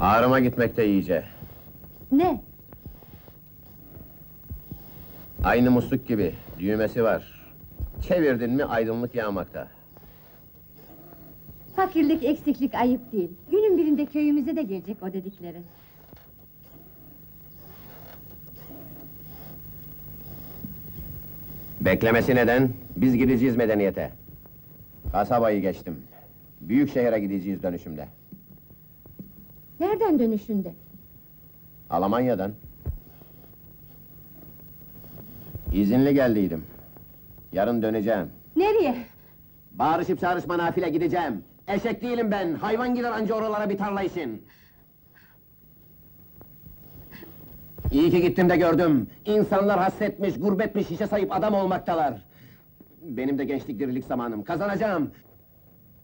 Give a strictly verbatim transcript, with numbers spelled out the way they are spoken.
Ağrıma gitmekte iyice. Ne? Aynı musluk gibi, düğmesi var. Çevirdin mi aydınlık yağmakta. Fakirlik, eksiklik ayıp değil. Günün birinde köyümüze de gelecek o dedikleri. Beklemesi neden? Biz gideceğiz medeniyete. Kasabayı geçtim. Büyük şehire gideceğiz dönüşümde. Nereden dönüşünde? Almanya'dan. İzinli geldiydim. Yarın döneceğim. Nereye? Bağırışıp çağrışma nafile gideceğim. Eşek değilim ben, hayvan gider anca oralara bir tarla için. İyi ki gittim de gördüm. İnsanlar hasretmiş, gurbetmiş, şişe sayıp adam olmaktalar. Benim de gençlik dirilik zamanım, kazanacağım.